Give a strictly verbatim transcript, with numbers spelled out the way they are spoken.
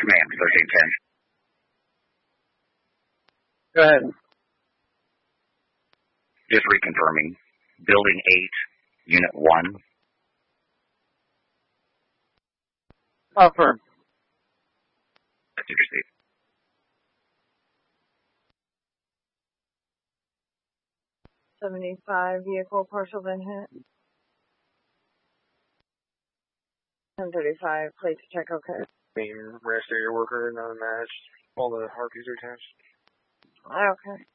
Command, thirteen ten. Go ahead. Just reconfirming. Building eight, Unit one. Affirm. Message received. seventy-five, vehicle partial been hit. ten thirty-five, plate to check, okay. Being rest area worker, not a match. All the harpies are attached. Okay.